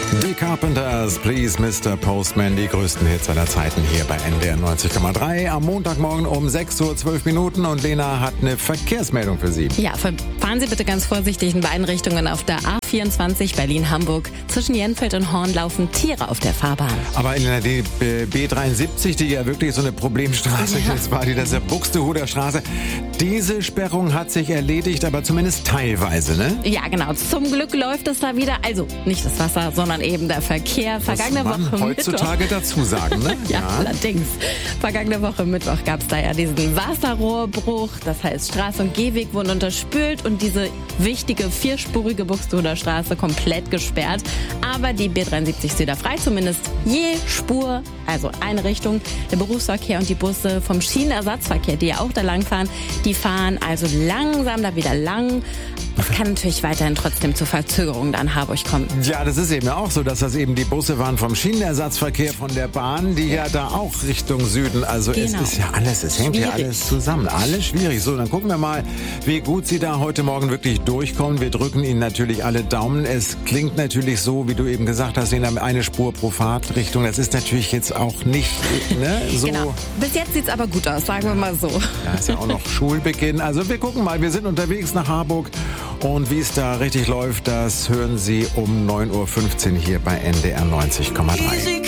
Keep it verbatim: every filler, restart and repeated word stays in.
Die Carpenters, Please Mister Postman, die größten Hits aller Zeiten hier bei N D R neunzig Komma drei. Am Montagmorgen um sechs Uhr zwölf Minuten und Lena hat eine Verkehrsmeldung für Sie. Ja, fahren Sie bitte ganz vorsichtig in beiden Richtungen auf der A vierundzwanzig Berlin-Hamburg. Zwischen Jenfeld und Horn laufen Tiere auf der Fahrbahn. Aber in der B dreiundsiebzig, die ja wirklich so eine Problemstraße Ja. jetzt war, die das der Buxtehuder Straße, diese Sperrung hat sich erledigt, aber zumindest teilweise, ne? Ja, genau. Zum Glück läuft es da wieder. Also nicht das Wasser, sondern eben der Verkehr. Vergangene Muss man Woche heutzutage Mittwoch. dazu sagen, ne? Ja, allerdings. Vergangene Woche Mittwoch gab es da ja diesen Wasserrohrbruch. Das heißt, Straße und Gehweg wurden unterspült und diese wichtige vierspurige Buxtehuder Straße komplett gesperrt. Aber die B dreiundsiebzig ist wieder frei, zumindest je Spur, also eine Richtung. Der Berufsverkehr und die Busse vom Schienenersatzverkehr, die ja auch da lang fahren, die fahren also langsam da wieder lang. Es kann natürlich weiterhin trotzdem zu Verzögerungen da in Harburg kommen. Ja, das ist eben auch so, dass das eben die Busse waren vom Schienenersatzverkehr, von der Bahn, die ja, ja da auch Richtung Süden. Also Genau. es ist ja alles, es hängt ja Schwierig. alles zusammen. Alles schwierig. So, dann gucken wir mal, wie gut Sie da heute Morgen wirklich durchkommen. Wir drücken Ihnen natürlich alle Daumen. Es klingt natürlich so, wie du eben gesagt hast, in eine Spur pro Fahrtrichtung. Das ist natürlich jetzt auch nicht ne, so. Genau. Bis jetzt sieht's aber gut aus, sagen wir mal so. Ja, ist ja auch noch Schulbeginn. Also wir gucken mal, wir sind unterwegs nach Harburg. Und wie es da richtig läuft, das hören Sie um neun Uhr fünfzehn hier bei N D R neunzig Komma drei.